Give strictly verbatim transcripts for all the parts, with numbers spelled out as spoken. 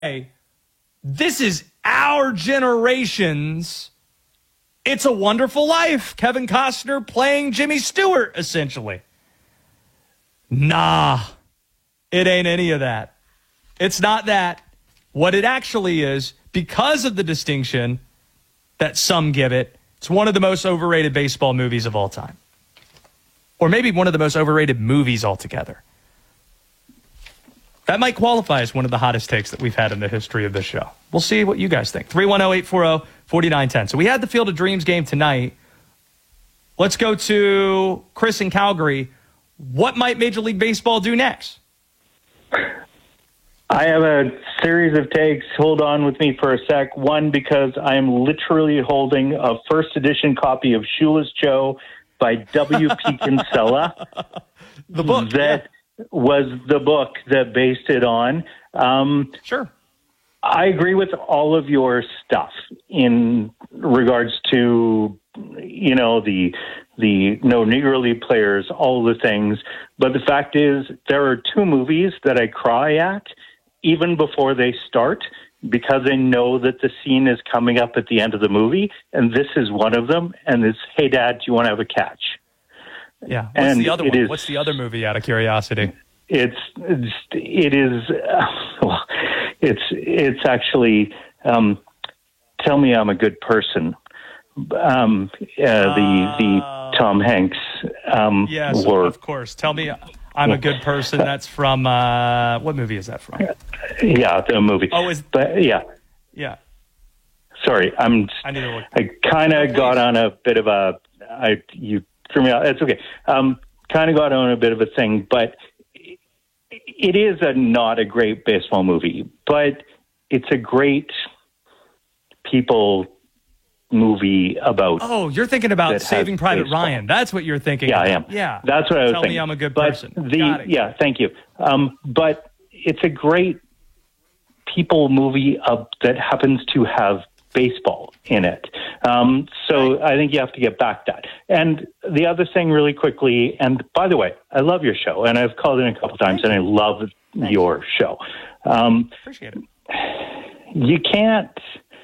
this is our generation's It's a Wonderful Life. Kevin Costner playing Jimmy Stewart, essentially. Nah, it ain't any of that. It's not that. What it actually is, because of the distinction that some give it, it's one of the most overrated baseball movies of all time. Or maybe one of the most overrated movies altogether. That might qualify as one of the hottest takes that we've had in the history of this show. We'll see what you guys think. three one zero, eight four zero, four nine one zero. So we had the Field of Dreams game tonight. Let's go to Chris in Calgary. What might Major League Baseball do next? I have a series of takes. Hold on with me for a sec. One, because I am literally holding a first edition copy of Shoeless Joe by W P Kinsella. The book. That yeah. was the book that based it on. Um, sure. I agree with all of your stuff in regards to, you know, the the no Negro League players, all the things. But the fact is, there are two movies that I cry at even before they start, because I know that the scene is coming up at the end of the movie, and this is one of them, and it's, hey, Dad, do you want to have a catch? Yeah. What's and the other one? Is, What's the other movie, out of curiosity? It's, it's it is, uh, well, it's, it's actually, um, Tell Me I'm a Good Person. Um, uh, the, the Tom Hanks. Um, yes, were, of course. Tell Me I'm a Good Person. That's from, uh, what movie is that from? Yeah, the movie. Oh, is but yeah, yeah. Sorry, I'm. I need to look. I kind of got on a bit of a. I you threw me out. It's okay. Um, kind of got on a bit of a thing, but it is a not a great baseball movie, but it's a great people movie about. Oh, you're thinking about Saving Private baseball. Ryan. That's what you're thinking. Yeah, about. I am. Yeah, that's what I was Tell thinking. Me I'm a Good but Person. The, Got it. Yeah, thank you. Um, but it's a great people movie uh, that happens to have baseball in it. Um, so right. I think you have to get back that. And the other thing really quickly, and by the way, I love your show, and I've called in a couple times, and I love Thanks. your show. Um, Appreciate it. You can't...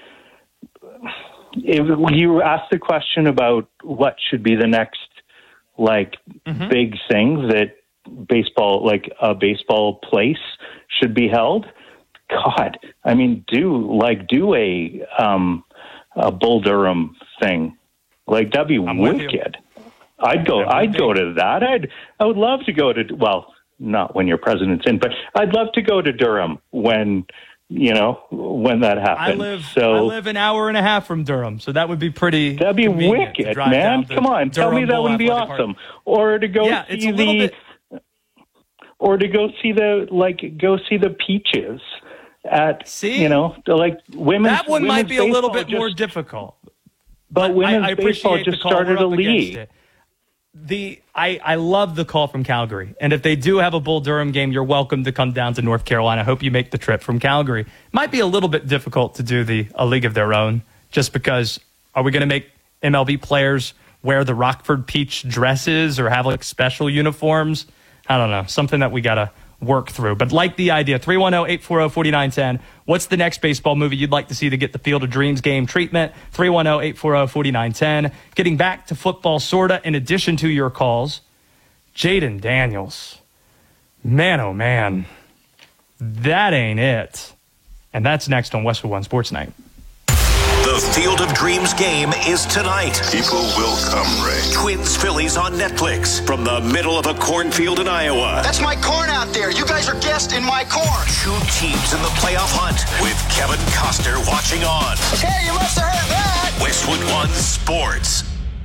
If you asked the question about what should be the next, like, mm-hmm. big thing that baseball, like a baseball place should be held, God, I mean, do like do a um, a Bull Durham thing, like that'd be I'm wicked. I'd go. I'd be. go to that. I'd. I would love to go to. Well, not when your president's in, but I'd love to go to Durham when you know when that happens. I live. So I live an hour and a half from Durham, so that would be pretty. That'd be wicked, man. Come on, tell me that would be awesome. Park. Or to go yeah, see it's a the. Bit... Or to go see the like go see the Peaches. At, See, you know, like women's that one women's might be a little bit just, more difficult. But, but women's I, I baseball just started a league. The I, I love the call from Calgary, and if they do have a Bull Durham game, you're welcome to come down to North Carolina. I hope you make the trip from Calgary. Might be a little bit difficult to do the a league of their own, just because are we going to make M L B players wear the Rockford Peach dresses or have like special uniforms? I don't know, something that we gotta work through. But like the idea, three one zero, eight four zero, four nine one zero. What's the next baseball movie you'd like to see to get the Field of Dreams game treatment? three one zero, eight four zero, four nine one zero. Getting back to football, sorta, in addition to your calls, Jaden Daniels. Man, oh man. That ain't it. And that's next on Westwood One Sports Night. The Field of Dreams game is tonight. People will come, Ray. Twins Phillies on Netflix from the middle of a cornfield in Iowa. That's my corn out there. You guys are guests in my corn. Two teams in the playoff hunt with Kevin Costner watching on. Hey, you must have heard that. Westwood One Sports.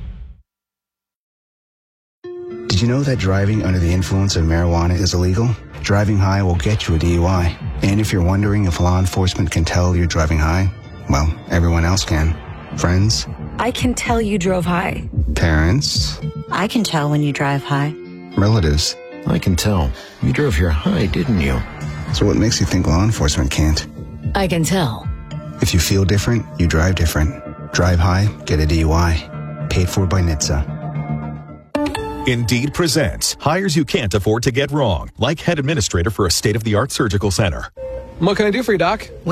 Did you know that driving under the influence of marijuana is illegal? Driving high will get you a D U I. And if you're wondering if law enforcement can tell you're driving high, well, everyone else can. Friends? I can tell you drove high. Parents? I can tell when you drive high. Relatives? I can tell. You drove here high, didn't you? So what makes you think law enforcement can't? I can tell. If you feel different, you drive different. Drive high, get a D U I. Paid for by N H T S A. Indeed presents hires you can't afford to get wrong, like head administrator for a state-of-the-art surgical center. What can I do for you, Doc?